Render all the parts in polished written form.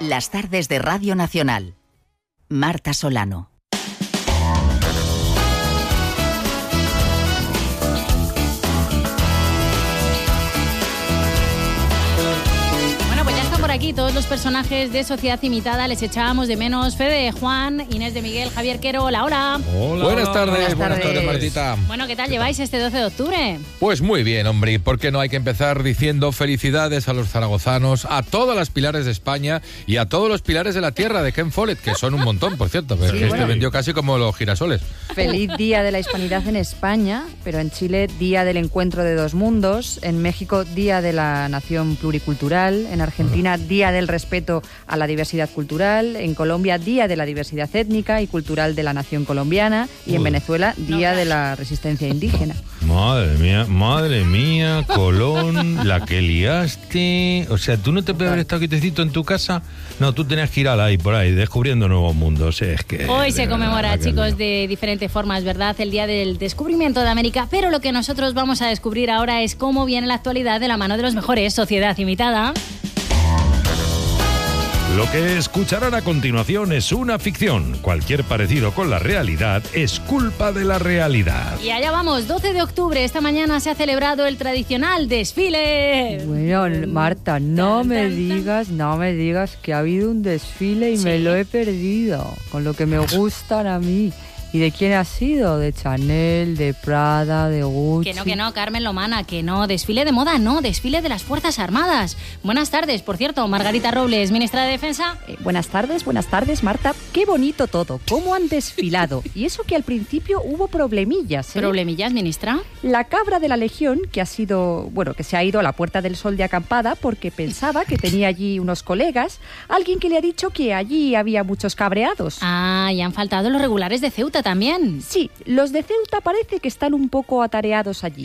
Las tardes de Radio Nacional. Marta Solano. Aquí todos los personajes de Sociedad Imitada les echábamos de menos. Fede, Juan, Inés de Miguel, Javier Quero, hola. Hola. Buenas tardes, Martita. Bueno, ¿qué tal lleváis este 12 de octubre? Pues muy bien, hombre. ¿Por qué no hay que empezar diciendo felicidades a los zaragozanos, a todas las pilares de España y a todos los pilares de la tierra de Ken Follett, que son un montón, por cierto, pero sí, este vendió casi como los girasoles. Feliz Día de la Hispanidad en España, pero en Chile, Día del Encuentro de Dos Mundos, en México, Día de la Nación Pluricultural, en Argentina, Día del Respeto a la Diversidad Cultural, en Colombia, Día de la Diversidad Étnica y Cultural de la Nación Colombiana, y en Venezuela, Día de la Resistencia Indígena. Madre mía, Colón, la que liaste. O sea, ¿tú no te puedes haber estado quietecito en tu casa? No, tú tenías que ir por ahí, descubriendo nuevos mundos. Es que hoy se conmemora, chicos, de diferentes formas, ¿verdad? El Día del Descubrimiento de América, pero lo que nosotros vamos a descubrir ahora es cómo viene la actualidad de la mano de los mejores. Sociedad Imitada. Lo que escucharán a continuación es una ficción. Cualquier parecido con la realidad es culpa de la realidad. Y allá vamos, 12 de octubre. Esta mañana se ha celebrado el tradicional desfile. Bueno, Marta, no me digas que ha habido un desfile y me lo he perdido. Con lo que me gustan a mí. ¿Y de quién ha sido? ¿De Chanel, de Prada, de Gucci? Que no, Carmen Lomana, que no. Desfile de moda, no. Desfile de las Fuerzas Armadas. Buenas tardes, por cierto. Margarita Robles, ministra de Defensa. Buenas tardes, Marta. Qué bonito todo. ¿Cómo han desfilado? Y eso que al principio hubo problemillas, ¿eh? ¿Problemillas, ministra? La cabra de la Legión, que se ha ido a la Puerta del Sol de acampada porque pensaba que tenía allí unos colegas, alguien que le ha dicho que allí había muchos cabreados. Ah, y han faltado los regulares de Ceuta también. Sí, los de Ceuta parece que están un poco atareados allí.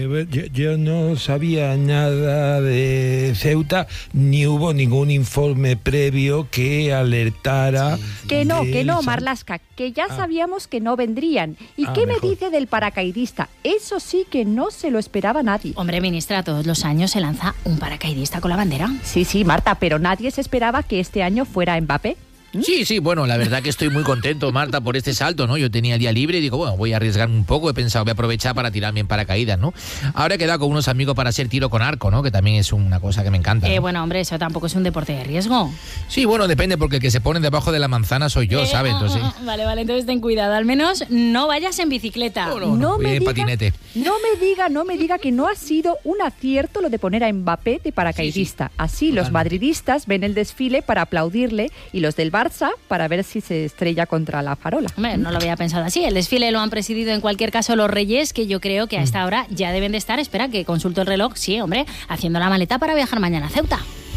Yo no sabía nada de Ceuta, ni hubo ningún informe previo que alertara... Que no, Marlaska, que ya sabíamos que no vendrían. ¿Y qué me dice del paracaidista? Eso sí que no se lo esperaba nadie. Hombre, ministra, todos los años se lanza un paracaidista con la bandera. Sí, Marta, pero nadie se esperaba que este año fuera Mbappé. Sí, bueno, la verdad que estoy muy contento, Marta, por este salto, ¿no? Yo tenía el día libre y digo, bueno, voy a arriesgar un poco, he pensado, voy a aprovechar para tirarme en paracaídas, ¿no? Ahora he quedado con unos amigos para hacer tiro con arco, ¿no? Que también es una cosa que me encanta, ¿no? Bueno, hombre, eso tampoco es un deporte de riesgo. Sí, bueno, depende, porque el que se pone debajo de la manzana soy yo, ¿sabes? Entonces... Vale, entonces ten cuidado, al menos no vayas en bicicleta. No me diga, patinete. No me diga que no ha sido un acierto lo de poner a Mbappé de paracaidista. Sí, así totalmente. Los madridistas ven el desfile para aplaudirle y los del Barça para ver si se estrella contra la farola. Hombre, no lo había pensado así. El desfile lo han presidido en cualquier caso los Reyes, que yo creo que a esta hora ya deben de estar, espera que consulto el reloj, sí, hombre, haciendo la maleta para viajar mañana a Ceuta.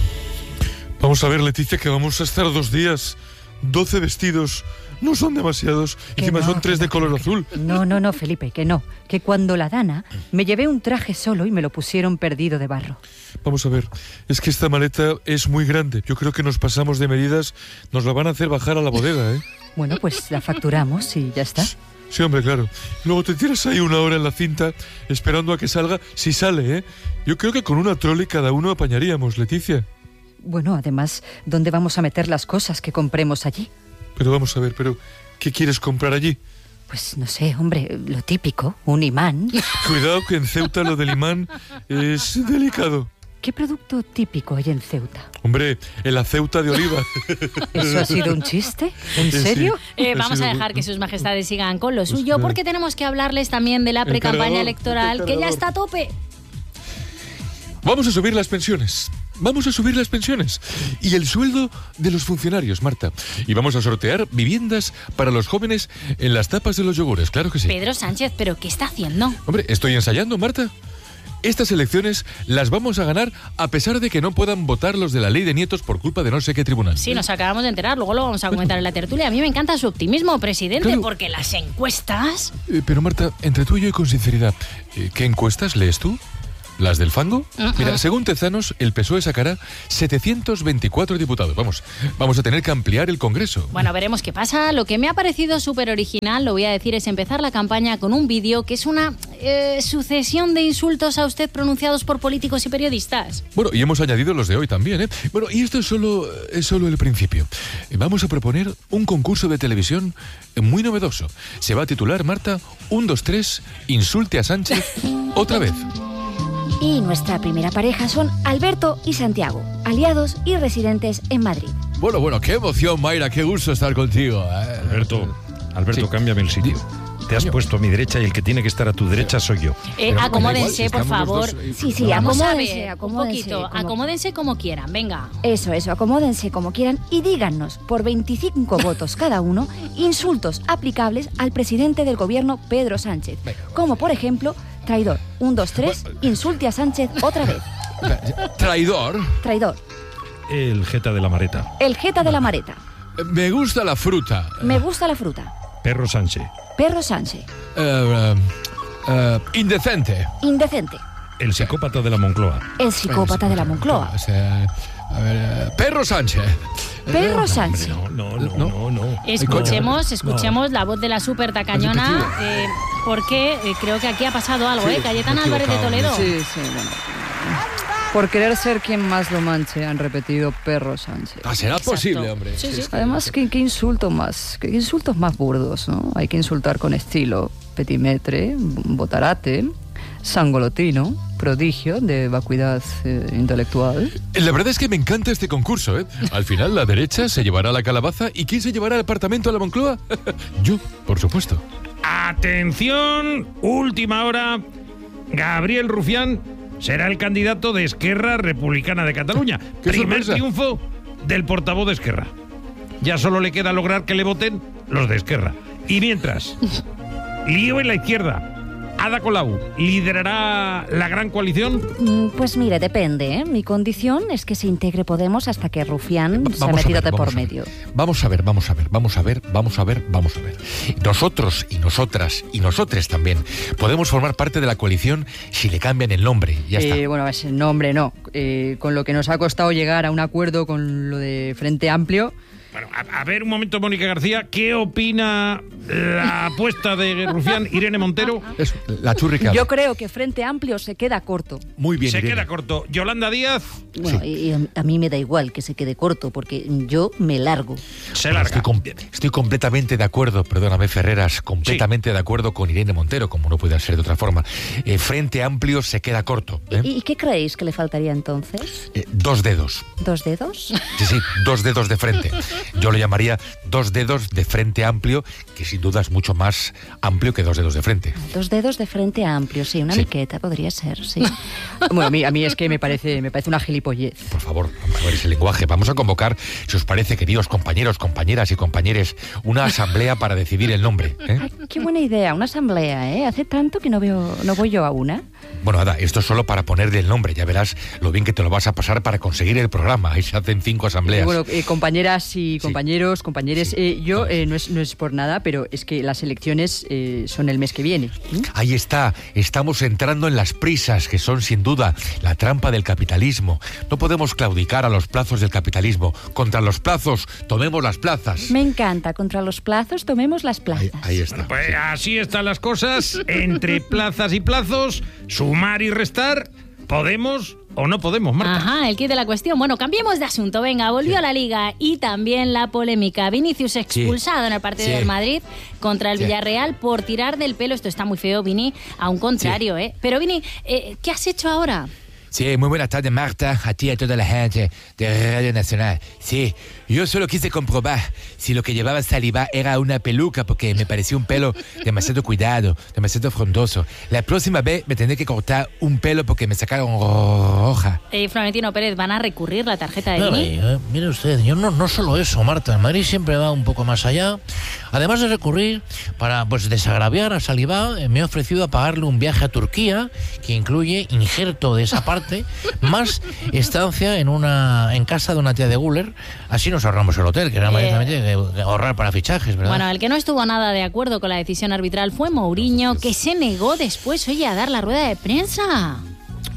Vamos a ver, Leticia, que vamos a estar 2 días, 12 vestidos... No son demasiados, encima son 3 de color azul. No, Felipe, que no. Que cuando la Dana me llevé un traje solo y me lo pusieron perdido de barro. Vamos a ver, es que esta maleta es muy grande. Yo creo que nos pasamos de medidas, nos la van a hacer bajar a la bodega, ¿eh? Bueno, pues la facturamos y ya está. Sí, hombre, claro. Luego te tiras ahí 1 hora en la cinta esperando a que salga, si sale, ¿eh? Yo creo que con una trole cada uno apañaríamos, Leticia. Bueno, además, ¿dónde vamos a meter las cosas que compremos allí? Pero vamos a ver, ¿qué quieres comprar allí? Pues no sé, hombre, lo típico, un imán. Cuidado que en Ceuta lo del imán es delicado. ¿Qué producto típico hay en Ceuta? Hombre, el aceuta de oliva. ¿Eso ha sido un chiste? ¿En serio? Vamos a dejar que sus majestades sigan con lo suyo, porque tenemos que hablarles también de la precampaña electoral, que ya está a tope. Vamos a subir las pensiones. Y el sueldo de los funcionarios, Marta. Y vamos a sortear viviendas para los jóvenes en las tapas de los yogures, claro que sí. Pedro Sánchez, ¿pero qué está haciendo? Hombre, estoy ensayando, Marta. Estas elecciones las vamos a ganar a pesar de que no puedan votar los de la ley de nietos por culpa de no sé qué tribunal. Sí, nos acabamos de enterar, luego lo vamos a comentar en la tertulia. A mí me encanta su optimismo, presidente, claro. Porque las encuestas... Pero Marta, entre tú y yo y con sinceridad, ¿qué encuestas lees tú? ¿Las del fango? Mira, según Tezanos, el PSOE sacará 724 diputados. Vamos a tener que ampliar el Congreso. Bueno, veremos qué pasa. Lo que me ha parecido súper original, lo voy a decir, es empezar la campaña con un vídeo que es una sucesión de insultos a usted pronunciados por políticos y periodistas. Bueno, y hemos añadido los de hoy también, ¿eh? Bueno, y esto es solo el principio. Vamos a proponer un concurso de televisión muy novedoso. Se va a titular, Marta, 1, 2, 3, insulte a Sánchez otra vez. Y nuestra primera pareja son Alberto y Santiago, aliados y residentes en Madrid. Bueno, qué emoción, Mayra, qué gusto estar contigo. Alberto, sí. Cámbiame el sitio. Te has puesto a mi derecha y el que tiene que estar a tu derecha soy yo. Acomódense, por favor. Sí, acomódense un poquito. Acomódense como quieran, venga. Eso, acomódense como quieran y díganos, por 25 votos cada uno, insultos aplicables al presidente del gobierno, Pedro Sánchez. Como, por ejemplo, traidor. 1, 2, 3, insulte a Sánchez otra vez. ¿Traidor? Traidor. El jeta de la mareta. El jeta de la mareta. Me gusta la fruta. Me gusta la fruta. Perro Sánchez. Perro Sánchez. Indecente. Indecente. El psicópata de la Moncloa. El psicópata de la Moncloa. Perro Sánchez. Perro Sánchez. No. Escuchemos la voz de la súper tacañona, porque creo que aquí ha pasado algo, Cayetana Álvarez de Toledo. Sí, bueno. Por querer ser quien más lo manche, han repetido Perro Sánchez. ¿Será posible, hombre? Sí. Además, ¿qué insultos más burdos, ¿no? Hay que insultar con estilo. Petimetre, botarate, sangolotino, prodigio de vacuidad intelectual. La verdad es que me encanta este concurso, ¿eh? Al final la derecha se llevará la calabaza y ¿quién se llevará el apartamento a la Moncloa? Yo, por supuesto. Atención, última hora. Gabriel Rufián será el candidato de Esquerra Republicana de Cataluña. Primer triunfo del portavoz de Esquerra. Ya solo le queda lograr que le voten los de Esquerra. Y mientras, lío en la izquierda. Ada Colau, ¿liderará la gran coalición? Pues mire, depende, ¿eh? Mi condición es que se integre Podemos hasta que Rufián se ha metido de por medio. Vamos a ver. Nosotros y nosotras y nosotres también podemos formar parte de la coalición si le cambian el nombre. Ya está. Bueno, ese nombre no. Con lo que nos ha costado llegar a un acuerdo con lo de Frente Amplio. Bueno, a ver un momento, Mónica García, ¿qué opina la apuesta de Rufián, Irene Montero? Eso, la churrica. Yo creo que Frente Amplio se queda corto. Muy bien, se Irene. queda corto. Yolanda Díaz. Bueno, y a mí me da igual que se quede corto, porque yo me largo. Se larga. Estoy completamente de acuerdo, perdóname, Ferreras, completamente de acuerdo con Irene Montero, como no puede ser de otra forma. Frente Amplio se queda corto. ¿Y qué creéis que le faltaría entonces? 2 dedos. ¿2 dedos? Sí, 2 dedos de frente. Yo lo llamaría 2 dedos de Frente Amplio, que sin duda es mucho más amplio que 2 dedos de frente. 2 dedos de Frente Amplio, sí, una miqueta podría ser, sí. Bueno, a mí es que me parece una gilipollez. Por favor, vamos a ver ese lenguaje. Vamos a convocar, si os parece, queridos compañeros, compañeras y compañeres, una asamblea para decidir el nombre. Ay, qué buena idea, una asamblea, ¿eh? Hace tanto que no voy yo a una. Bueno, Ada, esto es solo para ponerle el nombre. Ya verás lo bien que te lo vas a pasar para conseguir el programa. Ahí se hacen 5 asambleas. Bueno, compañeras y compañeros, no es por nada, pero es que las elecciones son el mes que viene. Ahí está, estamos entrando en las prisas, que son sin duda la trampa del capitalismo. No podemos claudicar a los plazos del capitalismo. Contra los plazos, tomemos las plazas. Me encanta, contra los plazos, tomemos las plazas. Ahí está. Bueno, pues así están las cosas, entre plazas y plazos, sumar y restar, ¿podemos o no podemos, Marta? Ajá, el kit de la cuestión. Bueno, cambiemos de asunto. Venga, volvió a la Liga y también la polémica. Vinicius expulsado en el partido del Madrid contra el Villarreal por tirar del pelo. Esto está muy feo, Vini, a un contrario, ¿eh? Pero, Vini, ¿qué has hecho ahora? Sí, muy buenas tardes, Marta, a ti y a toda la gente de Radio Nacional. Sí, yo solo quise comprobar si lo que llevaba Saliba era una peluca, porque me pareció un pelo demasiado cuidado, demasiado frondoso. La próxima vez me tendré que cortar un pelo porque me sacaron roja. Florentino Pérez, ¿van a recurrir la tarjeta de Vini? Mire usted, yo no solo eso, Marta. Madrid siempre va un poco más allá. Además de recurrir para desagraviar a Saliba, me he ofrecido a pagarle un viaje a Turquía que incluye injerto de esa parte, más estancia en casa de una tía de Guller. Así nos ahorramos el hotel, que era mayormente ahorrar para fichajes, ¿verdad? Bueno, el que no estuvo nada de acuerdo con la decisión arbitral fue Mourinho, que se negó después, a dar la rueda de prensa.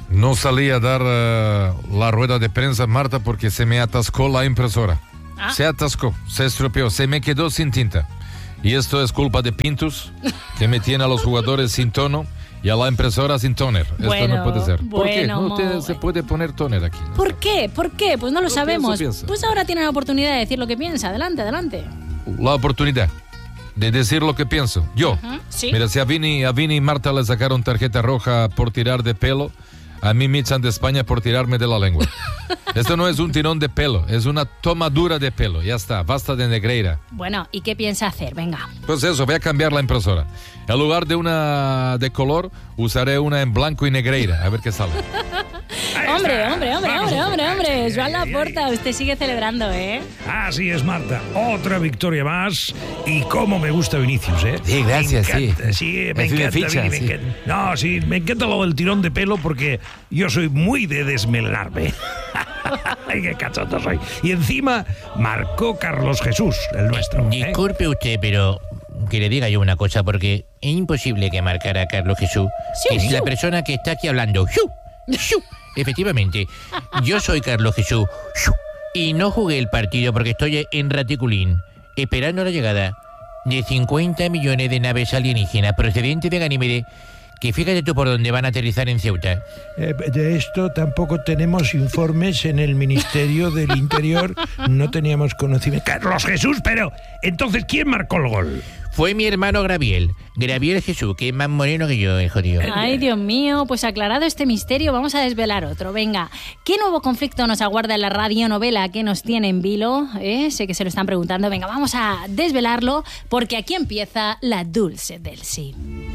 No salí a dar la rueda de prensa, Marta, porque se me atascó la impresora. Se atascó, se estropeó, se me quedó sin tinta. Y esto es culpa de Pintus, que me tiene a los jugadores sin tono y a la impresora sin toner. Esto no puede ser. ¿Por qué? No se puede poner toner aquí. ¿Por qué? ¿Por qué? Pues no lo sabemos. Piensa. Pues ahora tiene la oportunidad de decir lo que piensa. Adelante, adelante. La oportunidad de decir lo que pienso. Yo. Sí. Mira, si a Vini y Marta le sacaron tarjeta roja por tirar de pelo, a mí me echan de España por tirarme de la lengua. Esto no es un tirón de pelo, es una tomadura de pelo. Ya está, basta de negreira. Bueno, ¿y qué piensa hacer? Venga. Pues eso, voy a cambiar la impresora. En lugar de una de color, usaré una en blanco y negreira. A ver qué sale. Hombre. Joan Laporta, usted sigue celebrando, ¿eh? Así es, Marta. Otra victoria más. Y cómo me gusta Vinicius, ¿eh? Sí, gracias, me encanta, me encanta. Ficha, Vini, me encanta. No, sí, me encanta lo del tirón de pelo porque yo soy muy de desmelarme. Ay, qué cachondo soy. Y encima marcó Carlos Jesús, el nuestro. Disculpe usted, pero que le diga yo una cosa, porque es imposible que marcara a Carlos Jesús, que es la persona que está aquí hablando. ¡Shu! Efectivamente, yo soy Carlos Jesús y no jugué el partido porque estoy en Raticulín, esperando la llegada de 50 millones de naves alienígenas procedentes de Ganímede, que fíjate tú por dónde van a aterrizar en Ceuta. De esto tampoco tenemos informes en el Ministerio del Interior, no teníamos conocimiento. Carlos Jesús, pero entonces, ¿quién marcó el gol? Fue mi hermano Graviel Jesús, que es más moreno que yo, jodido. Ay, Dios mío, pues aclarado este misterio, vamos a desvelar otro. Venga, ¿qué nuevo conflicto nos aguarda en la radionovela que nos tiene en vilo? Sé que se lo están preguntando. Venga, vamos a desvelarlo, porque aquí empieza la Dulce Delcy.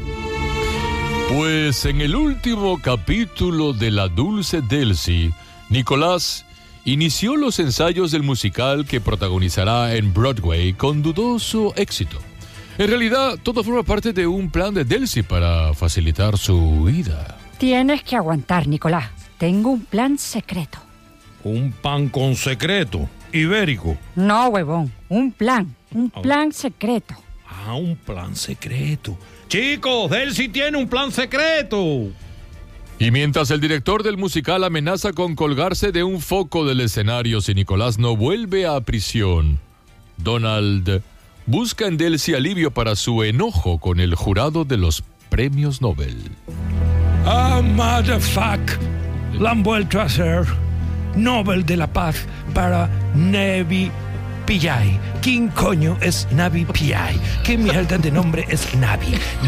Pues en el último capítulo de La Dulce Delcy, Nicolás inició los ensayos del musical que protagonizará en Broadway con dudoso éxito. En realidad, todo forma parte de un plan de Delcy para facilitar su huida. Tienes que aguantar, Nicolás. Tengo un plan secreto. Un pan con secreto, ibérico. No, huevón, un plan secreto. Ah, un plan secreto. Chicos, Delcy tiene un plan secreto. Y mientras el director del musical amenaza con colgarse de un foco del escenario si Nicolás no vuelve a prisión, Donald busca en Delcy alivio para su enojo con el jurado de los premios Nobel. Ah, motherfuck. La han vuelto a hacer. Nobel de la Paz para Navi Pillay. ¿Quién coño es Navi Pillay? ¿Qué mierda de nombre es Navi?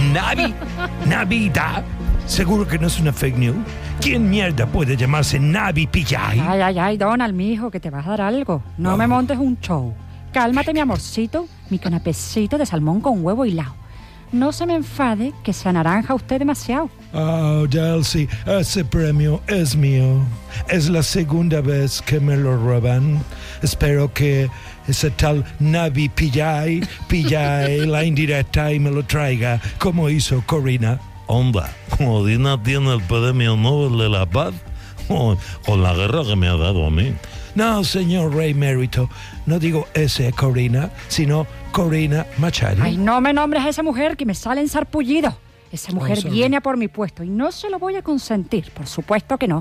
¿Navidad? ¿Seguro que no es una fake news? ¿Quién mierda puede llamarse Navi Pillay? Ay, Donald, mijo, que te vas a dar algo. No me montes un show. Cálmate, mi amorcito, mi canapecito de salmón con huevo hilado. No se me enfade que se anaranja usted demasiado. Oh, Delcy, ese premio es mío. Es la segunda vez que me lo roban. Espero que ese tal Navi Pillay la indirecta y me lo traiga, como hizo Corina. Onda, Corina tiene el premio Nobel de la Paz con la guerra que me ha dado a mí. No, señor Rey Mérito, no digo ese Corina, sino Corina Machado. Ay, no me nombres a esa mujer que me sale en sarpullido. Esa mujer viene a por mi puesto y no se lo voy a consentir, por supuesto que no.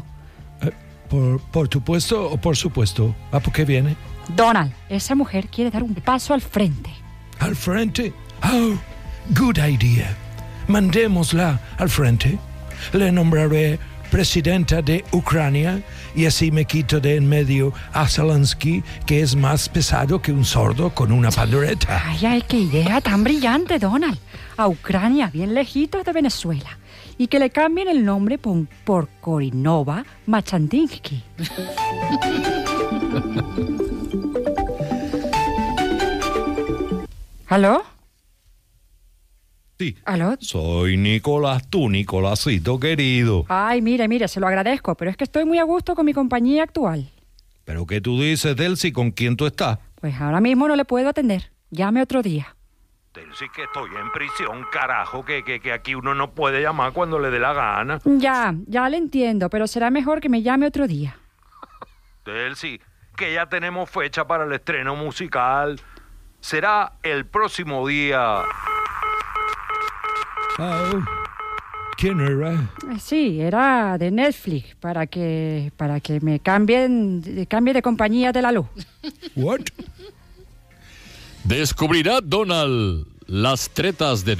¿Por tu puesto o por supuesto? ¿A por qué viene? Donald, esa mujer quiere dar un paso al frente. ¿Al frente? Oh, good idea. Mandémosla al frente. Le nombraré presidenta de Ucrania y así me quito de en medio a Zelensky, que es más pesado que un sordo con una pandureta. Ay, qué idea tan brillante, Donald. A Ucrania, bien lejitos de Venezuela. Y que le cambien el nombre por Korinova Machandinsky. ¿Aló? Sí. ¿Aló? Soy Nicolás, tu Nicolásito querido. Ay, mire, se lo agradezco, pero es que estoy muy a gusto con mi compañía actual. ¿Pero qué tú dices, Delcy? ¿Con quién tú estás? Pues ahora mismo no le puedo atender. Llame otro día. Delcy, que estoy en prisión, carajo, que aquí uno no puede llamar cuando le dé la gana. Ya le entiendo, pero será mejor que me llame otro día. Delcy, que ya tenemos fecha para el estreno musical. Será el próximo día... Oh, ¿Quién era? Sí, era de Netflix, para que me cambie de compañía de la luz. What? Descubrirá Donald las tretas de